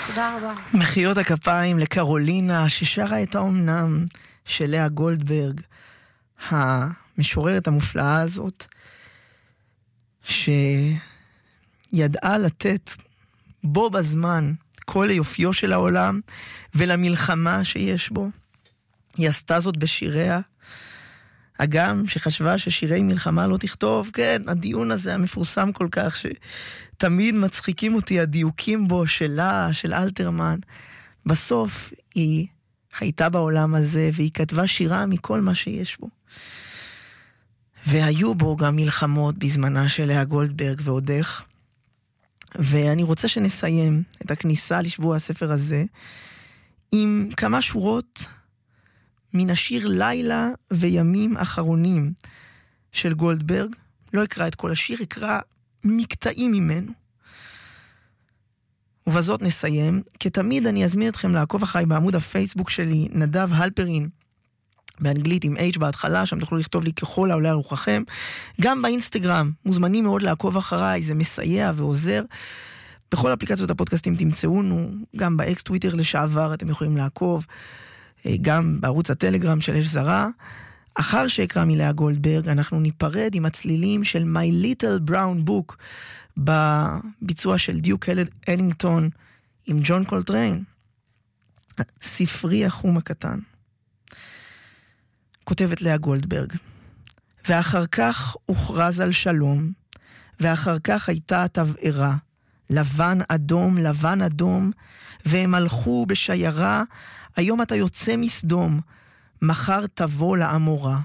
תודה רבה. מחיאות הכפיים לקרולינה, ששרה את האומנם של לאה גולדברג, המשוררת המופלאה הזאת, שידעה לתת בו בזמן כל היופיו של העולם ולמלחמה שיש בו. היא עשתה זאת בשיריה, אגם שחשבה ששירי מלחמה לא תכתוב. כן, הדיון הזה המפורסם כל כך, שתמיד מצחיקים אותי הדיוקים בו שלה, של אלתרמן. בסוף היא חייתה בעולם הזה, והיא כתבה שירה מכל מה שיש בו. והיו בו גם מלחמות בזמנה של לאה גולדברג ועוד איך. ואני רוצה שנסיים את הכניסה לשבוע הספר הזה, עם כמה שורות מן השיר לילה וימים אחרונים של גולדברג. לא אקרא את כל השיר, אקרא מקטעים ממנו. ובזאת נסיים. כתמיד אני אזמין אתכם לעקוב אחריי בעמוד הפייסבוק שלי, נדב הלפרין, באנגלית עם H בהתחלה, שם תוכלו לכתוב לי ככל העולה על רוחכם. גם באינסטגרם, מוזמנים מאוד לעקוב אחריי, זה מסייע ועוזר. בכל אפליקציות הפודקאסטים תמצאונו, גם באקס טוויטר לשעבר אתם יכולים לעקוב, גם בערוץ הטלגרם של אש זרה. אחר שאקרא מלאה גולדברג, אנחנו ניפרד עם הצלילים של My Little Brown Book, בביצוע של דיוק אלינגטון עם ג'ון קולטריין. ספרי החום הקטן. כותבת לאה גולדברג, ואחר כך הוכרז על שלום, ואחר כך הייתה תבערה, לבן אדום, והם הלכו בשיירה, היום אתה יוצא מסדום, מחר תבוא לעמורה.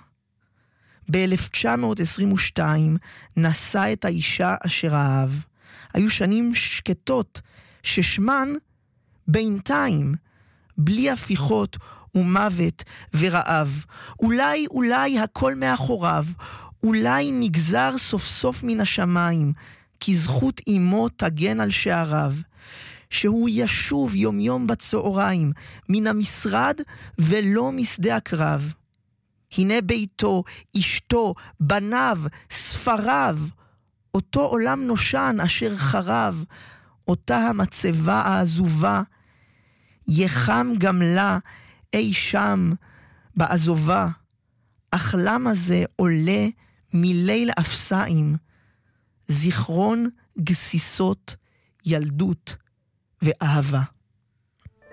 ב-1922 נשא את האישה אשר אהב. היו שנים שקטות, ששמן בינתיים, בלי הפיכות ומוות ורעב. אולי הכל מאחוריו, אולי נגזר סוף סוף מן השמיים, כי זכות אמו תגן על שעריו. שהוא ישוב יום יום בצהריים מן המשרד ולא משדה הקרב. הנה ביתו, אשתו, בניו, ספריו, אותו עולם נושן אשר חרב, אותה המצבה העזובה, יחם גם לה אי שם בעזובה, אך למה זה עולה מליל אפסיים, זיכרון גסיסות ילדות ואהבה.